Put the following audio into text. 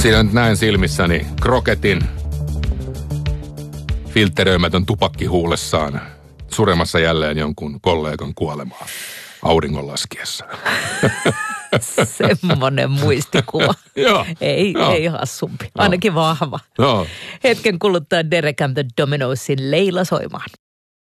Siinä nyt näen silmissäni Kroketin filtteröimätön tupakki huulessaan suremassa jälleen jonkun kollegan kuolemaa auringon laskiessa. Semmoinen muistikuva. Joo. Ei hassumpi. Ainakin vahva. Joo. Hetken kuluttaa Derek and the Dominoesin Leila soimaan.